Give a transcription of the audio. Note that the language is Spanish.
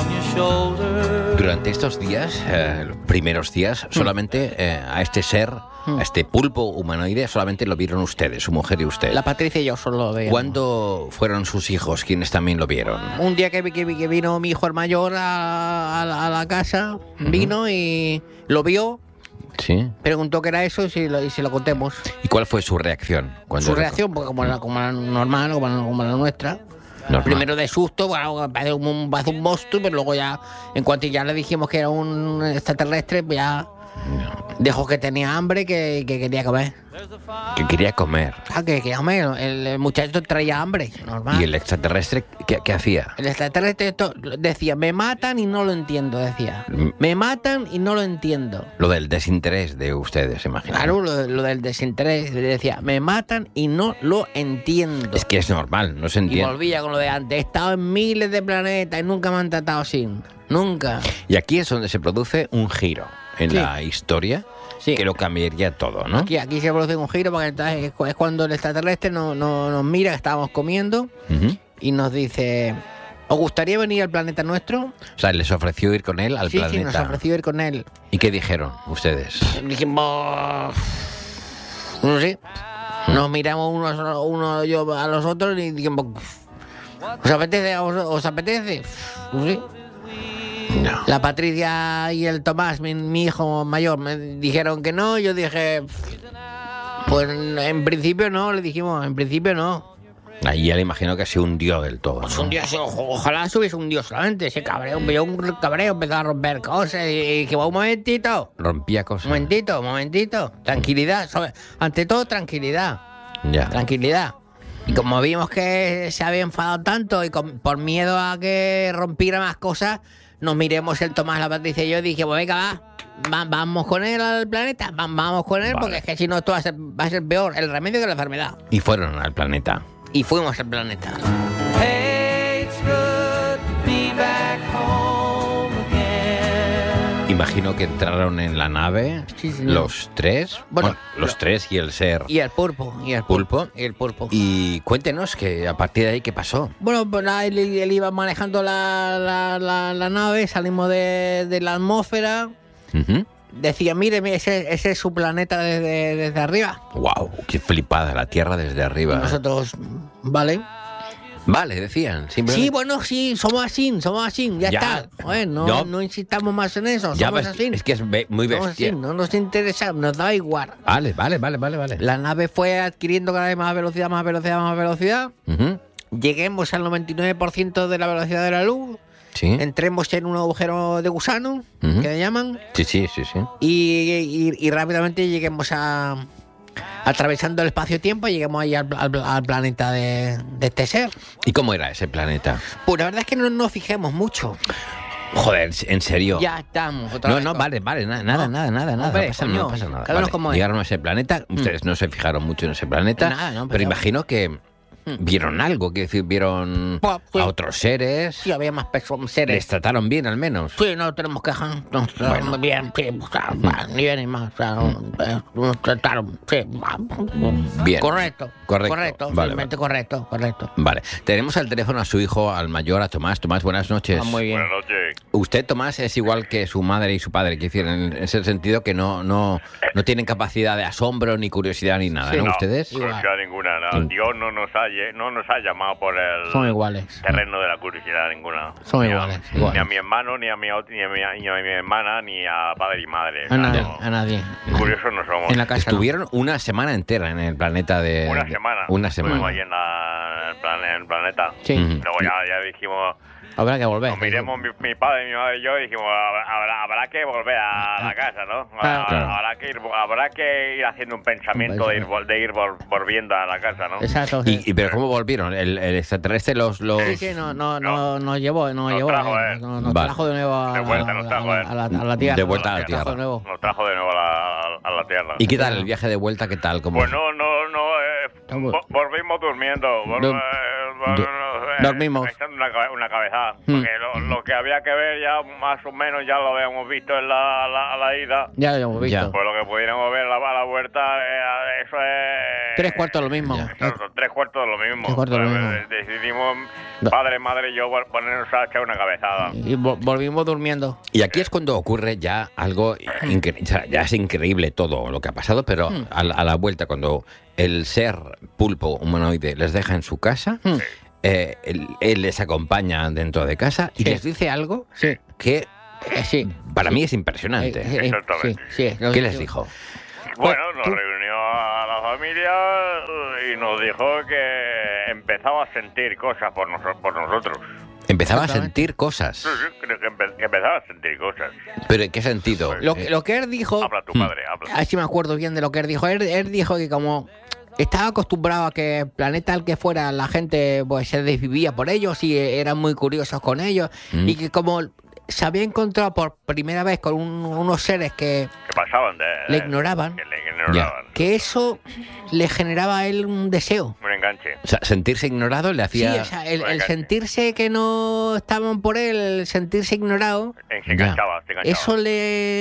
Durante estos días, los primeros días, solamente a este ser, a este pulpo humanoide, solamente lo vieron ustedes, su mujer y usted. La Patricia y yo solo lo veíamos. ¿Cuándo fueron sus hijos quienes también lo vieron? Un día que vino mi hijo el mayor a la casa, vino y lo vio, Sí. preguntó qué era eso y se lo contemos. ¿Y cuál fue su reacción? Su reacción, pues, como la normal, como la nuestra. Normal. Primero de susto, bueno, parece un monstruo, pero luego ya, en cuanto ya le dijimos que era un extraterrestre, pues ya dejó que tenía hambre, que quería comer. Que quería comer. Que quería comer. El muchacho traía hambre, normal. ¿Y el extraterrestre qué hacía? El extraterrestre decía, me matan y no lo entiendo, decía. Me matan y no lo entiendo. Lo del desinterés de ustedes, imagino. Claro, lo del desinterés. Decía, me matan y no lo entiendo. Es que es normal, no se Y entiende. volvía con lo de antes. He estado en miles de planetas y nunca me han tratado así. Nunca. Y aquí es donde se produce un giro en Sí. la historia Sí. que lo cambiaría todo, ¿no? Aquí se produce un giro porque entonces es cuando el extraterrestre nos mira, que estábamos comiendo, Ujú. y nos dice, ¿os gustaría venir al planeta nuestro? O sea, les ofreció ir con él al Sí, planeta. nos ofreció ir con él. ¿Y qué dijeron ustedes? Dijimos, no sé, nos miramos uno yo a los otros y dijimos, ¿os apetece? ¿Os apetece? No sé. No. La Patricia y el Tomás, mi hijo mayor, me dijeron que no. Yo dije, pues en principio no, le dijimos, en principio no. Ahí ya le imagino que se hundió del todo, Pues ¿no? un dios, ojalá subiese un dios solamente. Ese cabreo, vio un cabreo, empezó a romper cosas y dije, un momentito, Rompía cosas. momentito, tranquilidad, ante todo tranquilidad. Ya. Tranquilidad. Y como vimos que se había enfadado tanto y por miedo a que rompiera más cosas, nos miremos el Tomás, la Patricia y yo, y dije, pues venga, vamos con él al planeta, vamos con él, Vale. porque es que si no esto va a ser peor el remedio que la enfermedad. Y fueron al planeta. Y fuimos al planeta. Imagino que entraron en la nave Sí, señor. los tres. Bueno, los tres y el ser Y el pulpo, pulpo. Y el pulpo. Y cuéntenos que a partir de ahí, ¿qué pasó? Bueno, pues nada, él iba manejando la nave, salimos de la atmósfera. Ujú. Decía, mire, ese es su planeta desde arriba. Wow, qué flipada, la Tierra desde arriba. Nosotros, ¿vale? Vale, decían. Simplemente... Sí, bueno, sí, somos así, ya Ya. está. Bueno, No. no insistamos más en eso, Ya somos ves, así. es que es muy Somos bestia. así, no nos interesa, nos da igual. Vale. La nave fue adquiriendo cada vez más velocidad. Ujú. Lleguemos al 99% de la velocidad de la luz. Sí. Entremos en un agujero de gusano, Ujú. que le llaman, Sí. y rápidamente lleguemos atravesando el espacio-tiempo, lleguemos ahí al planeta de este ser. ¿Y cómo era ese planeta? Pues la verdad es que no nos fijemos mucho. Joder, ¿en serio? Ya estamos. Otra No, vez. no, vale, nada. Hombre, No pasa coño, nada. cada uno como es. Llegaron a ese planeta, ustedes no se fijaron mucho en ese planeta, Nada, no, pero pero- imagino que vieron algo, quiero decir, vieron Pues, pues, a otros seres, Sí, había más les seres. trataron bien al menos. Sí, no tenemos quejas. Nos trataron Bueno. bien, sí, o sea, ni bien ni más. O sea, nos trataron, sí. Bien. Correcto. Vale, Simplemente correcto. Vale, tenemos al teléfono a su hijo, al mayor, a Tomás. Tomás, buenas noches. Ah, muy bien. Buenas noches. Usted, Tomás, es igual que su madre y su padre, quiero decir, en ese sentido que no tienen capacidad de asombro, ni curiosidad, ni nada, Sí, ¿no? No, ¿Ustedes? Igual. curiosidad ninguna. No. Dios no nos ha llamado por el Son iguales. terreno de la curiosidad ninguna. Son Ni a- iguales, Ni iguales. a mi hermano, ni a mi hermana, ni a padre y madre. A nadie, No, a nadie. curiosos no somos. En la casa no. Estuvieron una semana entera en el planeta de... Una semana. Una Estuvimos semana. allí en el planeta. Sí, Ujú. Luego ya dijimos, habrá que volver. nos miremos mi padre, mi madre y yo, y dijimos, habrá que volver a la casa, ¿no? Claro. Habrá que ir haciendo un pensamiento de ir volviendo a la casa, ¿no? Exacto. Sí, ¿Pero cómo volvieron? ¿El extraterrestre los...? sí, nos llevó, nos trajo, nos Vale. trajo de nuevo a De vuelta nos trajo, a la Tierra. De vuelta a la Nos trajo Tierra. de nuevo. Nos trajo de nuevo a la Tierra. ¿Y qué tal el viaje de vuelta? ¿Qué tal? ¿Cómo? Pues no, volvimos durmiendo. Dormimos. Echando una cabezada. Porque lo que había que ver ya más o menos ya lo habíamos visto en la ida. Ya lo hemos visto. Ya. Pues lo que pudiéramos ver a la vuelta, eso es 3 cuartos lo mismo. Exacto, 3/4 de lo mismo. 3/4 de lo mismo. Decidimos, padre, madre y yo, ponernos a echar una cabezada. Y volvimos durmiendo. Y aquí es cuando ocurre ya algo increíble. O sea, ya es increíble todo lo que ha pasado, pero a la vuelta, cuando el ser pulpo humanoide les deja en su casa, él les acompaña dentro de casa y Sí. les dice algo Sí. que Sí. para mí es impresionante. Exactamente. Sí. ¿Qué les dijo? Bueno, nos reunió a la familia y nos dijo que empezaba a sentir cosas por nosotros. Empezaba a Exactamente. sentir cosas. Sí, creo que empezaba a sentir cosas. ¿Pero en qué sentido? Lo que él dijo... Habla tu padre, habla. Así me acuerdo bien de lo que él dijo. Él dijo que como estaba acostumbrado a que el planeta al que fuera la gente pues se desvivía por ellos y eran muy curiosos con ellos y que como se había encontrado por primera vez con unos seres que Que pasaban de... le ignoraban, Que le ignoraban. que eso le generaba a él un deseo. Un enganche. O sea, sentirse ignorado le Sí, hacía... o sea, el sentirse que no estaban por él, el sentirse ignorado, Se enganchaba, se enganchaba. eso le